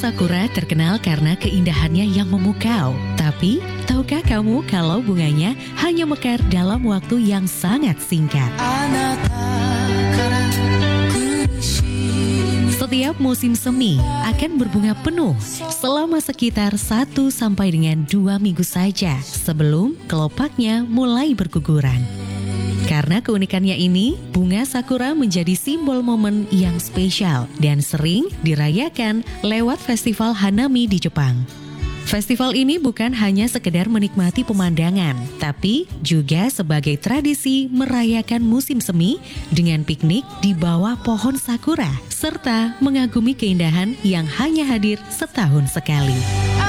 sakura terkenal karena keindahannya yang memukau. Tapi, tahukah kamu kalau bunganya hanya mekar dalam waktu yang sangat singkat? Setiap musim semi akan berbunga penuh selama sekitar 1 sampai dengan 2 minggu saja sebelum kelopaknya mulai berguguran. Karena keunikannya ini, bunga sakura menjadi simbol momen yang spesial dan sering dirayakan lewat festival Hanami di Jepang. Festival ini bukan hanya sekedar menikmati pemandangan, tapi juga sebagai tradisi merayakan musim semi dengan piknik di bawah pohon sakura, serta mengagumi keindahan yang hanya hadir setahun sekali.